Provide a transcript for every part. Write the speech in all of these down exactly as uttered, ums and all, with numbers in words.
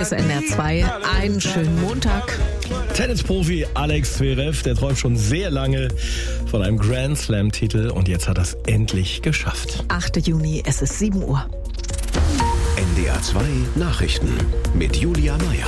ist N D R zwei. Einen schönen Montag. Tennisprofi Alex Zverev, der träumt schon sehr lange von einem Grand Slam-Titel und jetzt hat er es endlich geschafft. achter Juni, es ist sieben Uhr. N D R zwei Nachrichten mit Julia Meyer.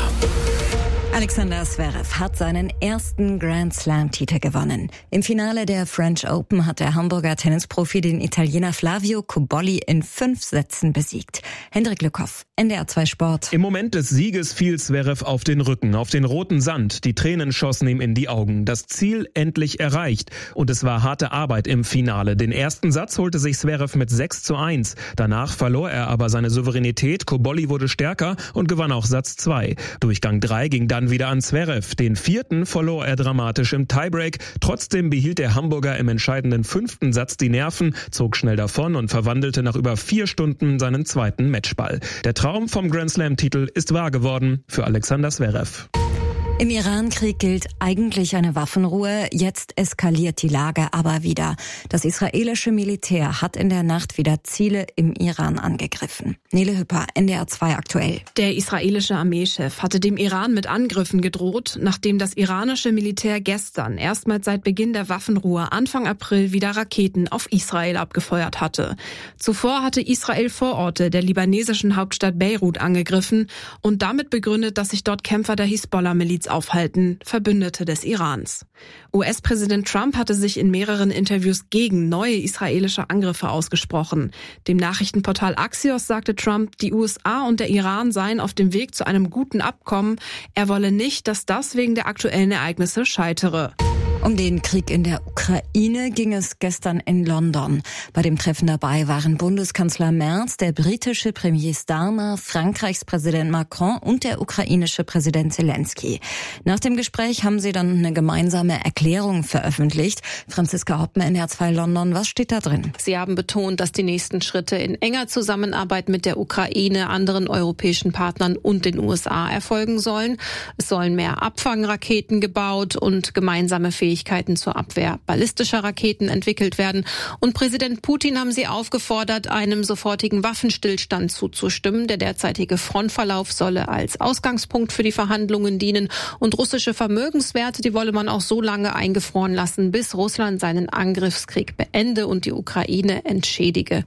Alexander Zverev hat seinen ersten Grand Slam-Titel gewonnen. Im Finale der French Open hat der Hamburger Tennisprofi den Italiener Flavio Cobolli in fünf Sätzen besiegt. Hendrik Lückhoff, N D R zwei Sport. Im Moment des Sieges fiel Zverev auf den Rücken, auf den roten Sand. Die Tränen schossen ihm in die Augen. Das Ziel endlich erreicht. Und es war harte Arbeit im Finale. Den ersten Satz holte sich Zverev mit sechs zu eins. Danach verlor er aber seine Souveränität. Cobolli wurde stärker und gewann auch Satz zwei. Durchgang drei ging dann wieder an Zverev. Den vierten verlor er dramatisch im Tiebreak. Trotzdem behielt der Hamburger im entscheidenden fünften Satz die Nerven, zog schnell davon und verwandelte nach über vier Stunden seinen zweiten Matchball. Der Traum vom Grand Slam-Titel ist wahr geworden für Alexander Zverev. Im Iran-Krieg gilt eigentlich eine Waffenruhe. Jetzt eskaliert die Lage aber wieder. Das israelische Militär hat in der Nacht wieder Ziele im Iran angegriffen. Nele Hüpper, N D R zwei aktuell. Der israelische Armeechef hatte dem Iran mit Angriffen gedroht, nachdem das iranische Militär gestern erstmals seit Beginn der Waffenruhe Anfang April wieder Raketen auf Israel abgefeuert hatte. Zuvor hatte Israel Vororte der libanesischen Hauptstadt Beirut angegriffen und damit begründet, dass sich dort Kämpfer der Hisbollah-Miliz aufhalten, Verbündete des Irans. U S-Präsident Trump hatte sich in mehreren Interviews gegen neue israelische Angriffe ausgesprochen. Dem Nachrichtenportal Axios sagte Trump, die U S A und der Iran seien auf dem Weg zu einem guten Abkommen. Er wolle nicht, dass das wegen der aktuellen Ereignisse scheitere. Um den Krieg in der Ukraine ging es gestern in London. Bei dem Treffen dabei waren Bundeskanzler Merz, der britische Premier Starmer, Frankreichs Präsident Macron und der ukrainische Präsident Zelensky. Nach dem Gespräch haben sie dann eine gemeinsame Erklärung veröffentlicht. Franziska Hoppmann, N D R zwei London, was steht da drin? Sie haben betont, dass die nächsten Schritte in enger Zusammenarbeit mit der Ukraine, anderen europäischen Partnern und den U S A erfolgen sollen. Es sollen mehr Abfangraketen gebaut und gemeinsame Fähigkeiten zur Abwehr ballistischer Raketen entwickelt werden. Und Präsident Putin haben sie aufgefordert, einem sofortigen Waffenstillstand zuzustimmen. Der derzeitige Frontverlauf solle als Ausgangspunkt für die Verhandlungen dienen. Und russische Vermögenswerte, die wolle man auch so lange eingefroren lassen, bis Russland seinen Angriffskrieg beende und die Ukraine entschädige.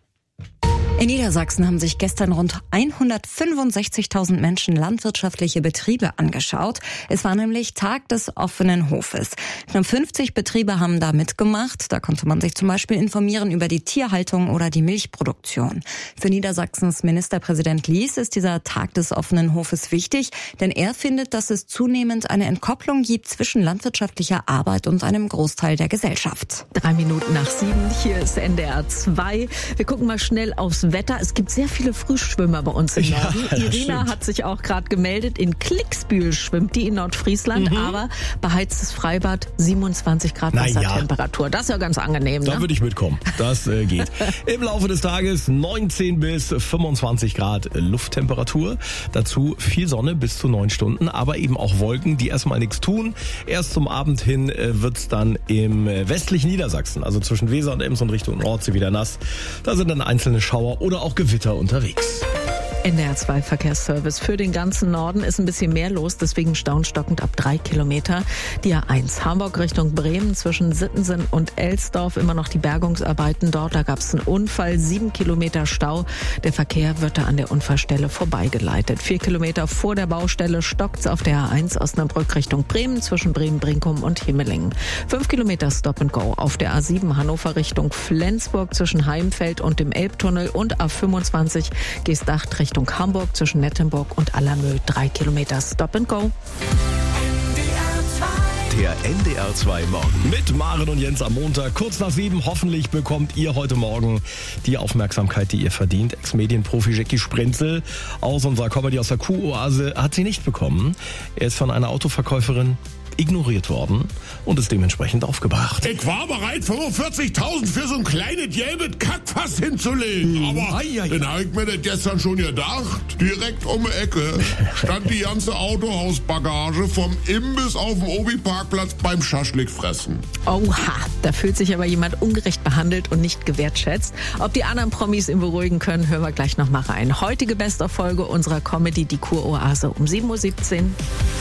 In Niedersachsen haben sich gestern rund hundertfünfundsechzigtausend Menschen landwirtschaftliche Betriebe angeschaut. Es war nämlich Tag des offenen Hofes. Knapp fünfzig Betriebe haben da mitgemacht. Da konnte man sich zum Beispiel informieren über die Tierhaltung oder die Milchproduktion. Für Niedersachsens Ministerpräsident Lies ist dieser Tag des offenen Hofes wichtig, denn er findet, dass es zunehmend eine Entkopplung gibt zwischen landwirtschaftlicher Arbeit und einem Großteil der Gesellschaft. Drei Minuten nach sieben, hier ist N D R zwei. Wir gucken mal schnell aufs Wetter. Es gibt sehr viele Frühschwimmer bei uns im Norden. Ja, Irina stimmt. Hat sich auch gerade gemeldet. In Klicksbühl schwimmt die in Nordfriesland, mhm. aber beheiztes Freibad, siebenundzwanzig Grad Na Wassertemperatur. Ja. Das ist ja ganz angenehm. Da ne? würde ich mitkommen. Das äh, geht. Im Laufe des Tages neunzehn bis fünfundzwanzig Grad Lufttemperatur. Dazu viel Sonne bis zu neun Stunden, aber eben auch Wolken, die erstmal nichts tun. Erst zum Abend hin äh, wird's dann im äh, westlichen Niedersachsen, also zwischen Weser und Ems und Richtung Nordsee wieder nass. Da sind dann einzelne Schauer oder auch Gewitter unterwegs. N D R zwei Verkehrsservice. Für den ganzen Norden ist ein bisschen mehr los, deswegen staunstockend ab drei Kilometer. Die A eins Hamburg Richtung Bremen zwischen Sittensen und Elsdorf immer noch die Bergungsarbeiten dort. Da gab es einen Unfall, sieben Kilometer Stau. Der Verkehr wird da an der Unfallstelle vorbeigeleitet. Vier Kilometer vor der Baustelle stockt's auf der A eins Osnabrück Richtung Bremen zwischen Bremen-Brinkum und Himmelingen. Fünf Kilometer Stop and Go auf der A sieben Hannover Richtung Flensburg zwischen Heimfeld und dem Elbtunnel und A fünfundzwanzig Geestach Richtung Richtung Hamburg zwischen Nettenburg und Allermöhl. Drei Kilometer Stop and Go. Der N D R zwei Morgen. Mit Maren und Jens am Montag, kurz nach sieben. Hoffentlich bekommt ihr heute Morgen die Aufmerksamkeit, die ihr verdient. Ex-Medienprofi Jackie Sprenzel aus unserer Comedy aus der Kuhoase hat sie nicht bekommen. Er ist von einer Autoverkäuferin ignoriert worden und ist dementsprechend aufgebracht. Ich war bereit, fünfundvierzigtausend für so ein kleines gelbes Kackfass hinzulegen. Aber Ei, ei, dann habe ich mir das gestern schon gedacht. Direkt um die Ecke stand die ganze Autohausbagage vom Imbiss auf dem Obi-Parkplatz beim Schaschlik fressen. Oha, da fühlt sich aber jemand ungerecht behandelt und nicht gewertschätzt. Ob die anderen Promis ihn beruhigen können, hören wir gleich noch mal rein. Heutige Best-of-Folge unserer Comedy Die Kuroase um sieben Uhr siebzehn.